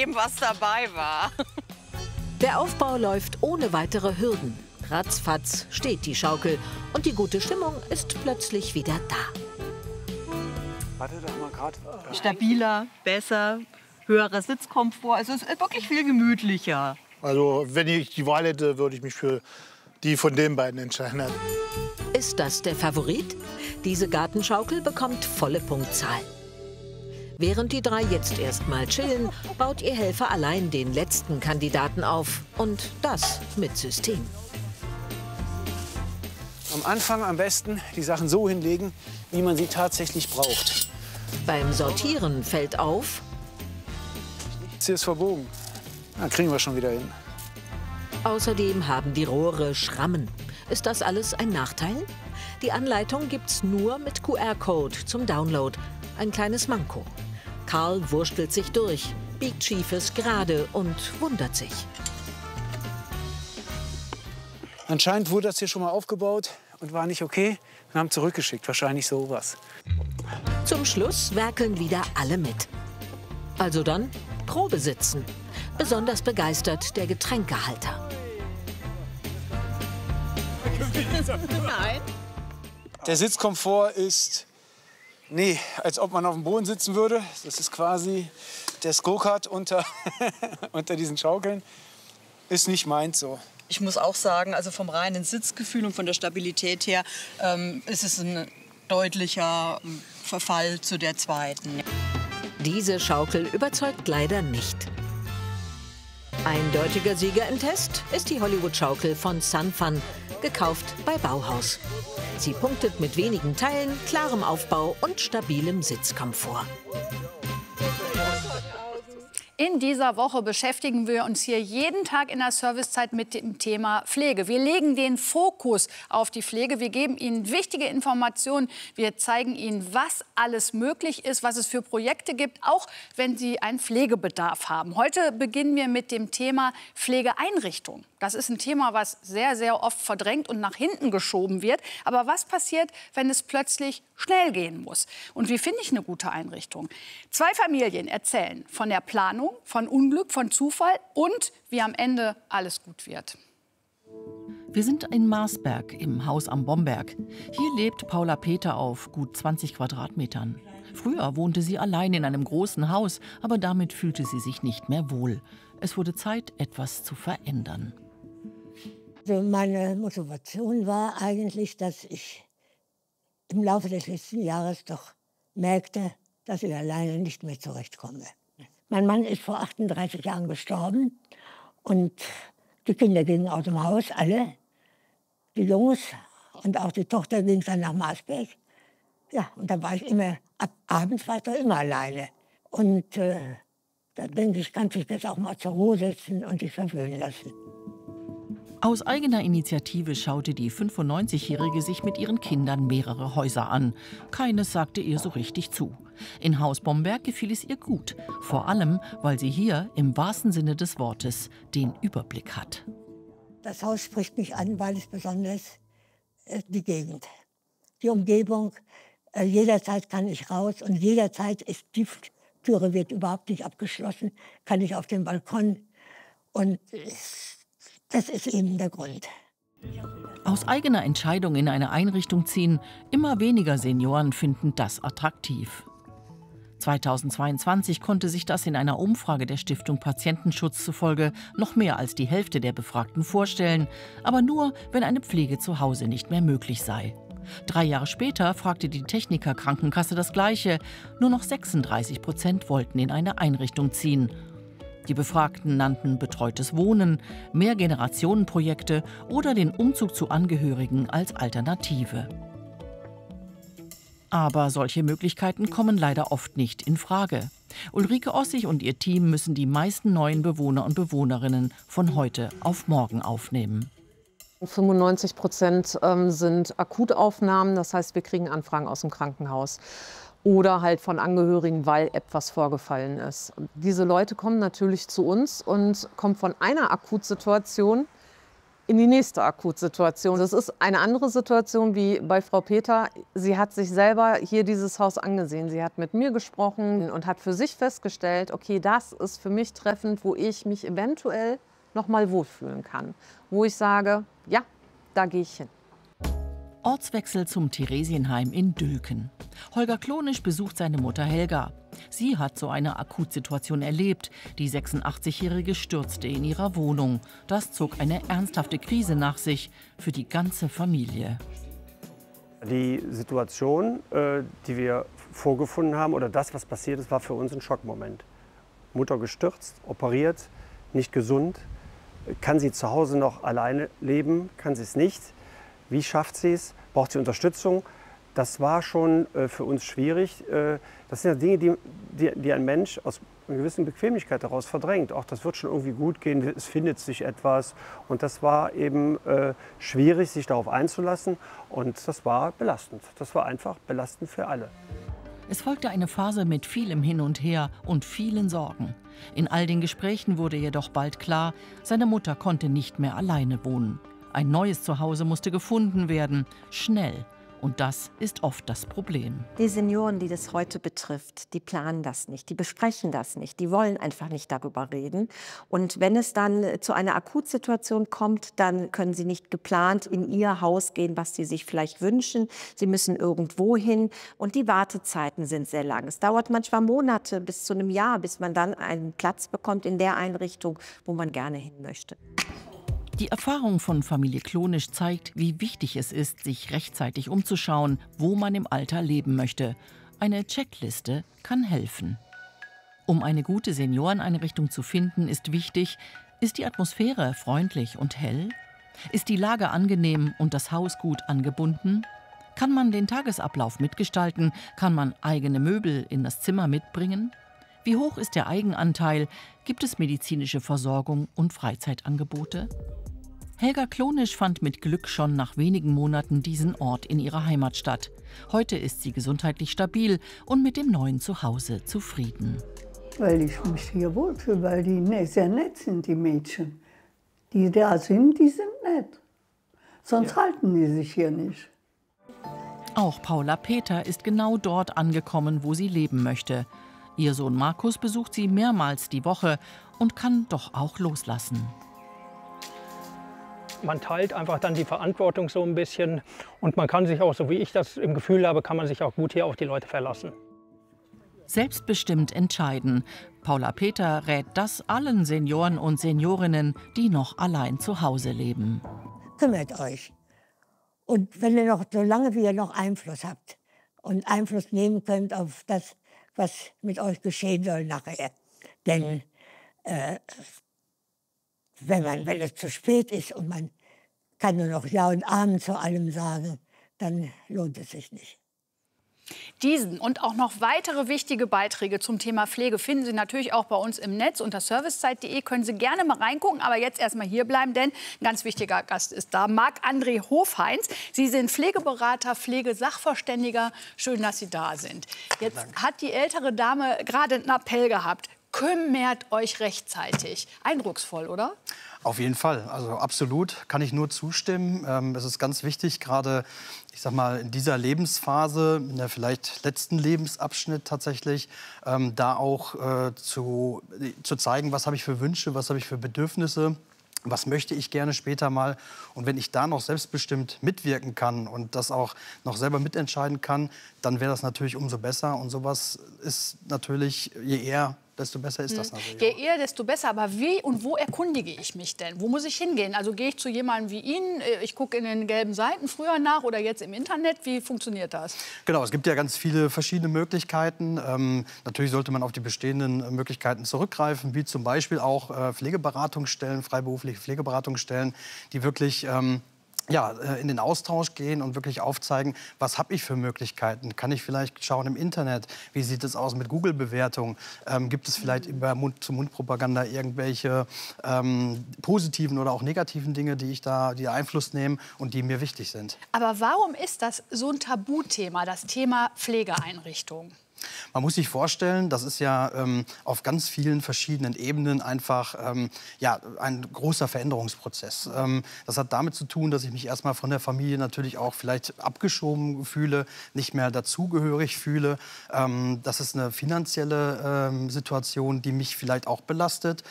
dem, was dabei war. Der Aufbau läuft ohne weitere Hürden. Ratzfatz steht die Schaukel und die gute Stimmung ist plötzlich wieder da. Warte doch mal gerade. Stabiler, besser, höherer Sitzkomfort. Also es ist wirklich viel gemütlicher. Also wenn ich die Wahl hätte, würde ich mich für die von den beiden entscheiden. Ist das der Favorit? Diese Gartenschaukel bekommt volle Punktzahl. Während die drei jetzt erst mal chillen, baut ihr Helfer allein den letzten Kandidaten auf. Und das mit System. Am Anfang am besten die Sachen so hinlegen, wie man sie tatsächlich braucht. Beim Sortieren fällt auf: Das hier ist verbogen. Na, kriegen wir schon wieder hin. Außerdem haben die Rohre Schrammen. Ist das alles ein Nachteil? Die Anleitung gibt's nur mit QR-Code zum Download. Ein kleines Manko. Karl wurstelt sich durch, biegt Schiefes gerade und wundert sich. Anscheinend wurde das hier schon mal aufgebaut und war nicht okay und haben zurückgeschickt. Wahrscheinlich sowas. Zum Schluss werkeln wieder alle mit. Also dann Probe sitzen. Besonders begeistert der Getränkehalter. Nein. Der Sitzkomfort ist, nee, als ob man auf dem Boden sitzen würde. Das ist quasi der Go-Kart unter diesen Schaukeln. Ist nicht meins so. Ich muss auch sagen, also vom reinen Sitzgefühl und von der Stabilität her ist es ein deutlicher Verfall zu der zweiten. Diese Schaukel überzeugt leider nicht. Eindeutiger Sieger im Test ist die Hollywood-Schaukel von Sun Fun, gekauft bei Bauhaus. Sie punktet mit wenigen Teilen, klarem Aufbau und stabilem Sitzkomfort. In dieser Woche beschäftigen wir uns hier jeden Tag in der Servicezeit mit dem Thema Pflege. Wir legen den Fokus auf die Pflege. Wir geben Ihnen wichtige Informationen. Wir zeigen Ihnen, was alles möglich ist, was es für Projekte gibt, auch wenn Sie einen Pflegebedarf haben. Heute beginnen wir mit dem Thema Pflegeeinrichtung. Das ist ein Thema, was sehr, sehr oft verdrängt und nach hinten geschoben wird. Aber was passiert, wenn es plötzlich schnell gehen muss? Und wie finde ich eine gute Einrichtung? Zwei Familien erzählen von der Planung, von Unglück, von Zufall und wie am Ende alles gut wird. Wir sind in Marsberg im Haus am Bomberg. Hier lebt Paula Peter auf gut 20 Quadratmetern. Früher wohnte sie allein in einem großen Haus, aber damit fühlte sie sich nicht mehr wohl. Es wurde Zeit, etwas zu verändern. Also meine Motivation war eigentlich, dass ich im Laufe des letzten Jahres doch merkte, dass ich alleine nicht mehr zurechtkomme. Mein Mann ist vor 38 Jahren gestorben und die Kinder gingen aus dem Haus, alle. Die Jungs und auch die Tochter ging dann nach Marsberg. Ja, und da war ich immer, ab abends war ich doch immer alleine. Und da denke ich, kann sich das auch mal zur Ruhe setzen und sich verwöhnen lassen. Aus eigener Initiative schaute die 95-Jährige sich mit ihren Kindern mehrere Häuser an. Keines sagte ihr so richtig zu. In Haus Bomberg gefiel es ihr gut. Vor allem, weil sie hier im wahrsten Sinne des Wortes den Überblick hat. Das Haus spricht mich an, weil es besonders die Gegend, die Umgebung. Jederzeit kann ich raus und jederzeit ist die Türe wird überhaupt nicht abgeschlossen, kann ich auf den Balkon. Und das ist eben der Grund. Aus eigener Entscheidung in eine Einrichtung ziehen, immer weniger Senioren finden das attraktiv. 2022 konnte sich das in einer Umfrage der Stiftung Patientenschutz zufolge noch mehr als die Hälfte der Befragten vorstellen, aber nur, wenn eine Pflege zu Hause nicht mehr möglich sei. 3 Jahre später fragte die Techniker Krankenkasse das Gleiche. Nur noch 36% wollten in eine Einrichtung ziehen. Die Befragten nannten betreutes Wohnen, Mehrgenerationenprojekte oder den Umzug zu Angehörigen als Alternative. Aber solche Möglichkeiten kommen leider oft nicht in Frage. Ulrike Ossig und ihr Team müssen die meisten neuen Bewohner und Bewohnerinnen von heute auf morgen aufnehmen. 95% sind Akutaufnahmen, das heißt, wir kriegen Anfragen aus dem Krankenhaus. Oder halt von Angehörigen, weil etwas vorgefallen ist. Und diese Leute kommen natürlich zu uns und kommen von einer Akutsituation in die nächste Akutsituation. Das ist eine andere Situation wie bei Frau Peter. Sie hat sich selber hier dieses Haus angesehen. Sie hat mit mir gesprochen und hat für sich festgestellt, okay, das ist für mich treffend, wo ich mich eventuell noch mal wohlfühlen kann. Wo ich sage, ja, da gehe ich hin. Ortswechsel zum Theresienheim in Dülken. Holger Klonisch besucht seine Mutter Helga. Sie hat so eine Akutsituation erlebt. Die 86-Jährige stürzte in ihrer Wohnung. Das zog eine ernsthafte Krise nach sich für die ganze Familie. Die Situation, die wir vorgefunden haben, oder das, was passiert ist, war für uns ein Schockmoment. Mutter gestürzt, operiert, nicht gesund. Kann sie zu Hause noch alleine leben? Kann sie es nicht? Wie schafft sie es? Braucht sie Unterstützung? Das war schon für uns schwierig. Das sind ja Dinge, die ein Mensch aus einer gewissen Bequemlichkeit daraus verdrängt. Auch das wird schon irgendwie gut gehen, es findet sich etwas. Und das war eben schwierig, sich darauf einzulassen. Und das war belastend. Das war einfach belastend für alle. Es folgte eine Phase mit vielem Hin und Her und vielen Sorgen. In all den Gesprächen wurde jedoch bald klar, seine Mutter konnte nicht mehr alleine wohnen. Ein neues Zuhause musste gefunden werden, schnell. Und das ist oft das Problem. Die Senioren, die das heute betrifft, die planen das nicht, die besprechen das nicht, die wollen einfach nicht darüber reden. Und wenn es dann zu einer Akutsituation kommt, dann können sie nicht geplant in ihr Haus gehen, was sie sich vielleicht wünschen. Sie müssen irgendwo hin und die Wartezeiten sind sehr lang. Es dauert manchmal Monate bis zu einem Jahr, bis man dann einen Platz bekommt in der Einrichtung, wo man gerne hin möchte. Die Erfahrung von Familie Klonisch zeigt, wie wichtig es ist, sich rechtzeitig umzuschauen, wo man im Alter leben möchte. Eine Checkliste kann helfen. Um eine gute Senioreneinrichtung zu finden, ist wichtig, ist die Atmosphäre freundlich und hell? Ist die Lage angenehm und das Haus gut angebunden? Kann man den Tagesablauf mitgestalten? Kann man eigene Möbel in das Zimmer mitbringen? Wie hoch ist der Eigenanteil? Gibt es medizinische Versorgung und Freizeitangebote? Helga Klonisch fand mit Glück schon nach wenigen Monaten diesen Ort in ihrer Heimatstadt. Heute ist sie gesundheitlich stabil und mit dem neuen Zuhause zufrieden. Weil ich mich hier wohlfühle, weil die sehr nett sind, die Mädchen. Die da sind, die sind nett. Sonst halten die sich hier nicht. Auch Paula Peter ist genau dort angekommen, wo sie leben möchte. Ihr Sohn Markus besucht sie mehrmals die Woche und kann doch auch loslassen. Man teilt einfach dann die Verantwortung so ein bisschen und man kann sich auch, so wie ich das im Gefühl habe, kann man sich auch gut hier auf die Leute verlassen. Selbstbestimmt entscheiden. Paula Peter rät das allen Senioren und Seniorinnen, die noch allein zu Hause leben. Kümmert euch. Und wenn ihr noch, solange wie ihr noch Einfluss habt und Einfluss nehmen könnt auf das, was mit euch geschehen soll nachher. Denn wenn es zu spät ist und man kann nur noch Ja und Amen zu allem sagen, dann lohnt es sich nicht. Diesen und auch noch weitere wichtige Beiträge zum Thema Pflege finden Sie natürlich auch bei uns im Netz unter servicezeit.de. Können Sie gerne mal reingucken, aber jetzt erstmal hier bleiben, denn ein ganz wichtiger Gast ist da, Marc-André Hofheinz. Sie sind Pflegeberater, Pflegesachverständiger. Schön, dass Sie da sind. Jetzt hat die ältere Dame gerade einen Appell gehabt. Kümmert euch rechtzeitig. Eindrucksvoll, oder? Auf jeden Fall, also absolut, kann ich nur zustimmen. Es ist ganz wichtig, gerade, ich sag mal, in dieser Lebensphase, in der vielleicht letzten Lebensabschnitt tatsächlich, da auch zu zeigen, was habe ich für Wünsche, was habe ich für Bedürfnisse. Was möchte ich gerne später mal? Und wenn ich da noch selbstbestimmt mitwirken kann und das auch noch selber mitentscheiden kann, dann wäre das natürlich umso besser. Und sowas ist natürlich, je eher, desto besser ist das natürlich. Je eher, desto besser. Aber wie und wo erkundige ich mich denn? Wo muss ich hingehen? Also gehe ich zu jemandem wie Ihnen? Ich gucke in den gelben Seiten früher nach oder jetzt im Internet. Wie funktioniert das? Genau, es gibt ja ganz viele verschiedene Möglichkeiten. Natürlich sollte man auf die bestehenden Möglichkeiten zurückgreifen, wie zum Beispiel auch Pflegeberatungsstellen, freiberufliche Pflegeberatungsstellen, die wirklich in den Austausch gehen und wirklich aufzeigen, was habe ich für Möglichkeiten? Kann ich vielleicht schauen im Internet, wie sieht es aus mit Google-Bewertungen? Gibt es vielleicht über Mund-zu-Mund-Propaganda irgendwelche positiven oder auch negativen Dinge, die Einfluss nehmen und die mir wichtig sind? Aber warum ist das so ein Tabuthema, das Thema Pflegeeinrichtung? Man muss sich vorstellen, das ist ja auf ganz vielen verschiedenen Ebenen einfach ja, ein großer Veränderungsprozess. Das hat damit zu tun, dass ich mich erstmal von der Familie natürlich auch vielleicht abgeschoben fühle, nicht mehr dazugehörig fühle. Das ist eine finanzielle Situation, die mich vielleicht auch belastet.